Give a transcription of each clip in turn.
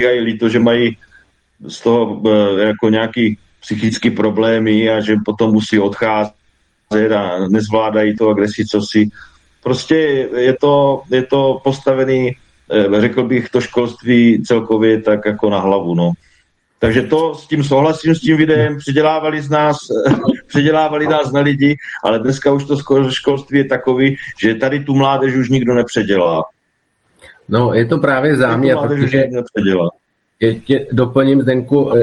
líto, že mají z toho jako nějaký psychické problémy a že potom musí odcházet a nezvládají to agresi, co si. Prostě je to postavený, řekl bych, to školství celkově tak jako na hlavu, no. Takže to s tím souhlasím, s tím videem, předělávali nás na lidi, ale dneska už to školství je takový, že tady tu mládež už nikdo nepředělá. No, je to právě záměr, protože doplním, Zdenku,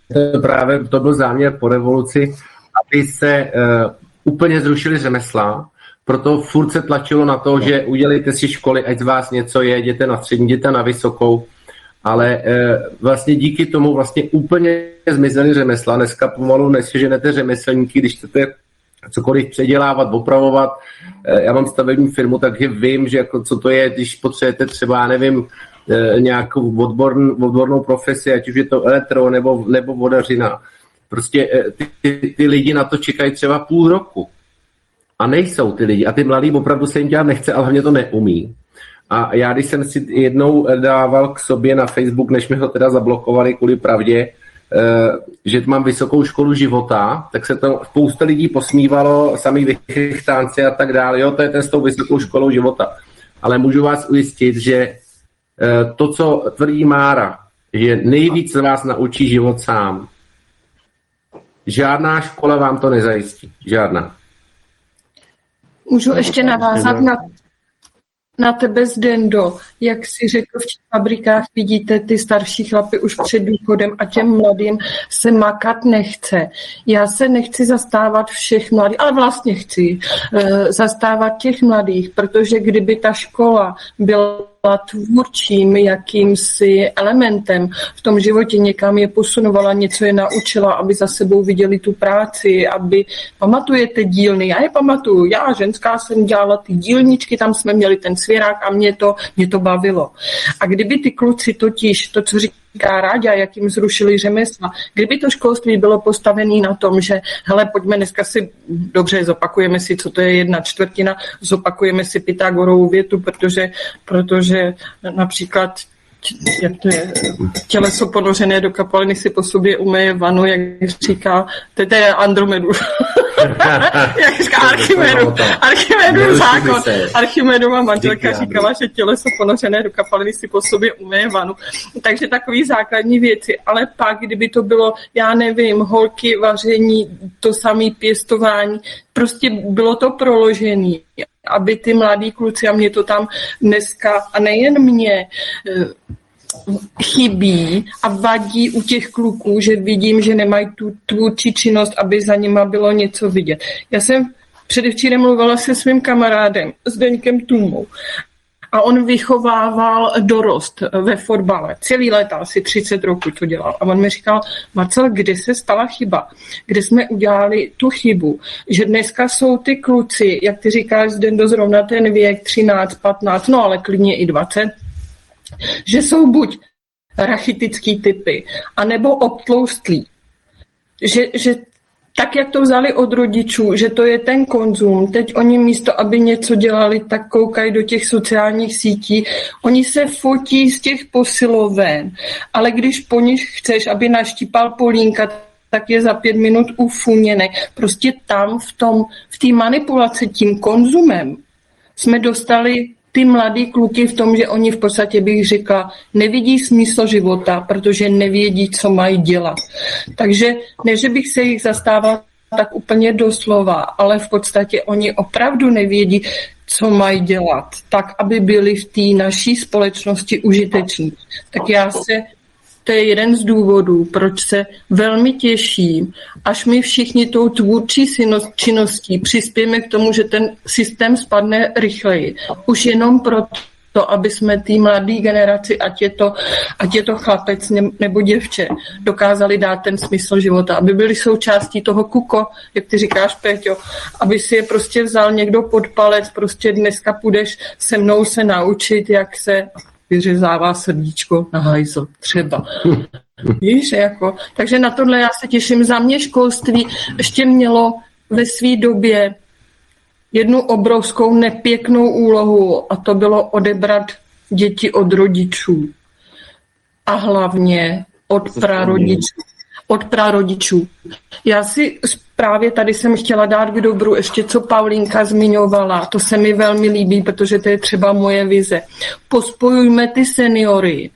to byl záměr po revoluci, aby se úplně zrušili řemesla, proto furt se tlačilo na to, že udělejte si školy, ať z vás něco je, jděte na střední, jděte na vysokou, ale vlastně díky tomu vlastně úplně zmizely řemesla. Dneska pomalu neseženete řemeslníky, když chcete cokoliv předělávat, opravovat. Já mám stavební firmu, takže vím, že jako co to je, když potřebujete třeba, nevím, nějakou odbornou profesi, ať už je to elektro nebo vodařina. Prostě ty lidi na to čekají třeba půl roku. A nejsou ty lidi. A ty mladí opravdu se jim dělat nechce, ale hlavně to neumí. A já, když jsem si jednou dával k sobě na Facebook, než mi ho teda zablokovali kvůli pravdě, že mám vysokou školu života, tak se to spousta lidí posmívalo, samý vychchtánci a tak dále. Jo, to je ten s tou vysokou školou života. Ale můžu vás ujistit, že to, co tvrdí Mára, že nejvíc vás naučí život sám. Žádná škola vám to nezajistí. Žádná. Můžu ještě navázat na tebe, Zdendo, jak si řekl, v těch fabrikách vidíte ty starší chlapy už před důchodem a těm mladým se makat nechce. Já se nechci zastávat všech mladých, ale vlastně chci zastávat těch mladých, protože kdyby ta škola byla tvůrčím jakýmsi elementem v tom životě, někam je posunovala, něco je naučila, aby za sebou viděli tu práci, aby pamatujete dílny. Já je pamatuju, já ženská jsem dělala ty dílničky, tam jsme měli ten svěrák a mě to bavilo. A kdyby ty kluci totiž, to, co říká Ráďa, jak jim zrušili řemesla, kdyby to školství bylo postavené na tom, že hele, pojďme dneska si, dobře, zopakujeme si, co to je 1/4, zopakujeme si Pythagorovou větu, protože například jak to je, těleso ponořené do kapaliny si po sobě umeje vanu, jak říká, to je Andromedu. Jak říká Archimedův zákon. Archimedova manželka říkala, že těleso ponořené do kapaliny si po sobě umeje vanu. Takže takový základní věci. Ale pak, kdyby to bylo, já nevím, holky, vaření, to samé pěstování, prostě bylo to proložené, aby ty mladí kluci, a mě to tam dneska, a nejen mě, chybí a vadí u těch kluků, že vidím, že nemají tu tvůrčí činnost, aby za nima bylo něco vidět. Já jsem předevčírem mluvila se svým kamarádem, Zdeňkem Tumou, a on vychovával dorost ve fotbale. Celý léta, asi 30 roků to dělal. A on mi říkal, Marcel, kde se stala chyba? Kde jsme udělali tu chybu? Že dneska jsou ty kluci, jak ty říkáš, Zdendo, zrovna ten věk 13, 15, no ale klidně i 20, že jsou buď rachitický typy, anebo obtloustlí. Že tak, jak to vzali od rodičů, že to je ten konzum, teď oni místo, aby něco dělali, tak koukají do těch sociálních sítí. Oni se fotí z těch posiloven, ale když po nich chceš, aby naštípal polínka, tak je za 5 minut ufuněný. Prostě tam v té manipulaci tím konzumem jsme dostali ty mladý kluky v tom, že oni v podstatě, bych řekla, nevidí smysl života, protože nevědí, co mají dělat. Takže ne, že bych se jich zastávala tak úplně doslova, ale v podstatě oni opravdu nevědí, co mají dělat, tak, aby byli v té naší společnosti užiteční. Tak to je jeden z důvodů, proč se velmi těším, až my všichni tou tvůrčí činností přispějeme k tomu, že ten systém spadne rychleji. Už jenom proto, aby jsme té mladé generaci, ať je to chlapec nebo děvče, dokázali dát ten smysl života, aby byli součástí toho kuko, jak ty říkáš, Péťo, aby si je prostě vzal někdo pod palec, prostě dneska půjdeš se mnou se naučit, jak se vyřezává srdíčko na hajzl třeba. Víš, jako. Takže na tohle já se těším. Za mě školství ještě mělo ve své době jednu obrovskou nepěknou úlohu a to bylo odebrat děti od rodičů. a hlavně od prarodičů. Já si právě tady jsem chtěla dát k dobru ještě, co Paulinka zmiňovala. To se mi velmi líbí, protože to je třeba moje vize. Pospojujme ty seniory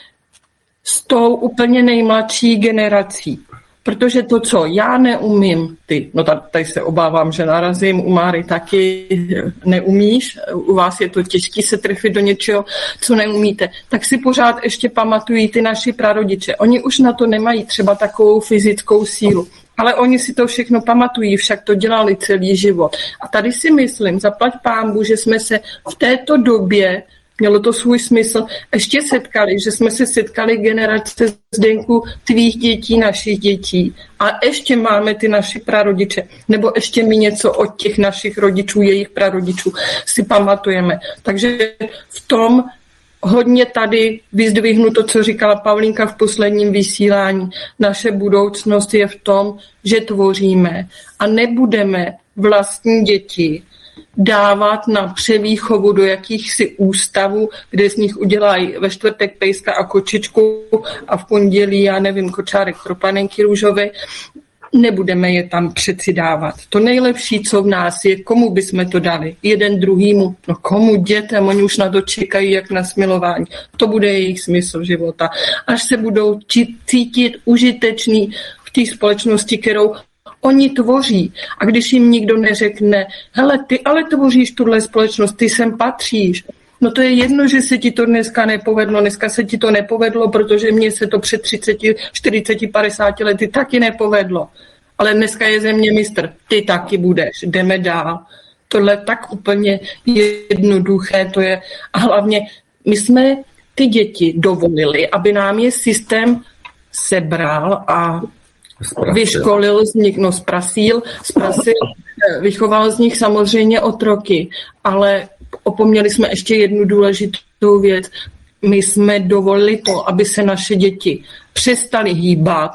s tou úplně nejmladší generací. Protože to, co já neumím, tady se obávám, že narazím, u Máry taky neumíš, u vás je to těžké se trefit do něčeho, co neumíte, tak si pořád ještě pamatují ty naši prarodiče. Oni už na to nemají třeba takovou fyzickou sílu, ale oni si to všechno pamatují, však to dělali celý život. A tady si myslím, zaplať pánbu, že jsme se v této době, mělo to svůj smysl, ještě setkali, že jsme se setkali generace Zdenku, tvých dětí, našich dětí a ještě máme ty naši prarodiče, nebo ještě my něco od těch našich rodičů, jejich prarodičů si pamatujeme. Takže v tom hodně tady vyzdvihnu to, co říkala Paulinka v posledním vysílání. Naše budoucnost je v tom, že tvoříme a nebudeme vlastní děti dávat na převýchovu do jakýchsi ústavů, kde z nich udělají ve čtvrtek pejska a kočičku a v pondělí, já nevím, kočárek pro panenky růžové. Nebudeme je tam přeci dávat. To nejlepší, co v nás je, komu bychom to dali? Jeden druhýmu. No komu? Dětem, oni už na to čekají jak na smilování. To bude jejich smysl života. Až se budou cítit užiteční v té společnosti, kterou oni tvoří. A když jim nikdo neřekne, hele, ty ale tvoříš tuhle společnost, ty sem patříš. No to je jedno, že se ti to dneska nepovedlo. Dneska se ti to nepovedlo, protože mně se to před 30, 40, 50 lety taky nepovedlo. Ale dneska je země mistr. Ty taky budeš. Jdeme dál. Tohle tak úplně jednoduché to je. A hlavně my jsme ty děti dovolili, aby nám je systém sebral a vyškolil z nich, sprasil, vychoval z nich samozřejmě otroky, ale opomněli jsme ještě jednu důležitou věc. My jsme dovolili to, aby se naše děti přestaly hýbat,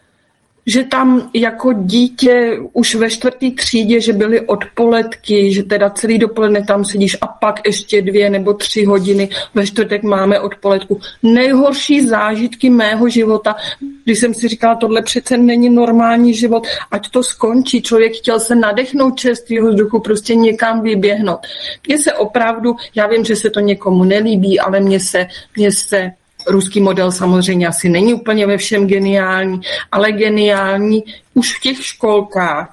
že tam jako dítě už ve 4. třídě, že byly odpoledky, že teda celý dopoledne tam sedíš a pak ještě 2 nebo 3 hodiny ve čtvrtek máme odpoledku. Nejhorší zážitky mého života, když jsem si říkala, tohle přece není normální život, ať to skončí. Člověk chtěl se nadechnout čerstvého vzduchu, prostě někam vyběhnout. Mně se opravdu, já vím, že se to někomu nelíbí, ale mně se ruský model samozřejmě asi není úplně ve všem geniální, ale geniální už v těch školkách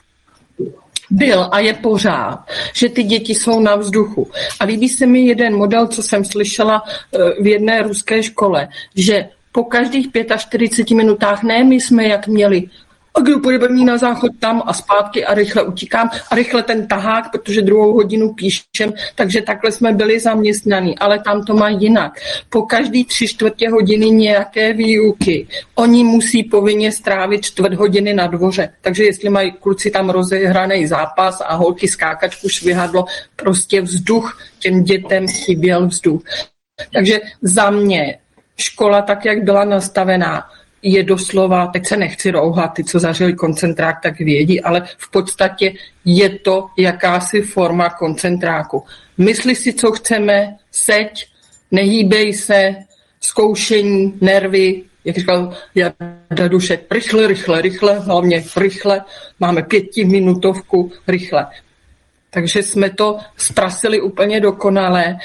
byl a je pořád, že ty děti jsou na vzduchu. A líbí se mi jeden model, co jsem slyšela v jedné ruské škole, že po každých 45 minutách, ne my jsme jak měli, a kdo půjde první na záchod tam a zpátky a rychle utíkám a rychle ten tahák, protože 2 hodinu píšem, takže takhle jsme byli zaměstnaní, ale tam to mají jinak. Po každý 3/4 hodiny nějaké výuky. Oni musí povinně strávit 1/4 hodiny na dvoře, takže jestli mají kluci tam rozehraný zápas a holky skákačku švihadlo, prostě vzduch, těm dětem chyběl vzduch. Takže za mě škola tak, jak byla nastavená, je doslova, teď se nechci rouhat, ty, co zažili koncentrák, tak vědí, ale v podstatě je to jakási forma koncentráku. Mysli si, co chceme, seď, nehýbej se, zkoušení, nervy, jak říkal Jarda Dušek, rychle, hlavně rychle, máme 5minutovku, rychle. Takže jsme to zprasili úplně dokonale.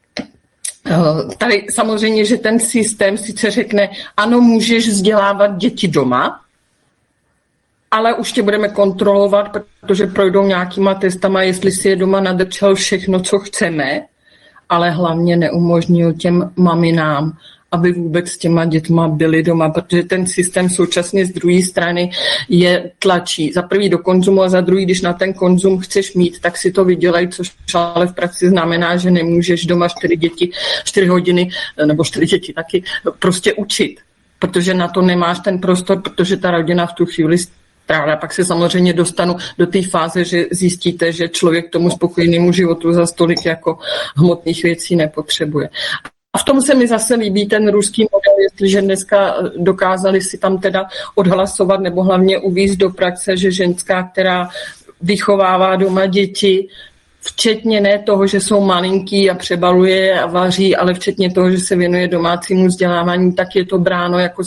Tady samozřejmě, že ten systém sice řekne, ano, můžeš vzdělávat děti doma, ale už tě budeme kontrolovat, protože projdou nějakýma testama, jestli si je doma nadrčel všechno, co chceme, ale hlavně neumožnil těm maminám, aby vůbec s těma dětma byli doma, protože ten systém současně z druhé strany je tlačí. Za prvý do konzumu a za druhý, když na ten konzum chceš mít, tak si to vydělej, což ale v praxi znamená, že nemůžeš doma 4 hodiny, nebo 4 děti taky, prostě učit, protože na to nemáš ten prostor, protože ta rodina v tu chvíli strává. Pak se samozřejmě dostanu do té fáze, že zjistíte, že člověk tomu spokojenému životu za stolik jako hmotných věcí nepotřebuje. A v tom se mi zase líbí ten ruský model, jestliže dneska dokázali si tam teda odhlasovat nebo hlavně uvést do praxe, že ženská, která vychovává doma děti, včetně ne toho, že jsou malinký a přebaluje a vaří, ale včetně toho, že se věnuje domácímu vzdělávání, tak je to bráno jako